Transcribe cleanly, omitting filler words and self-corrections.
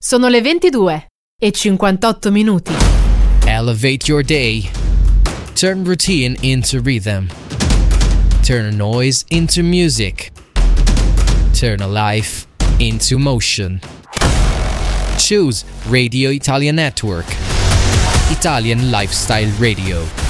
Sono le 22:58. Elevate your day. Turn routine into rhythm. Turn noise into music. Turn a life into motion. Choose Radio Italia Network. Italian Lifestyle Radio.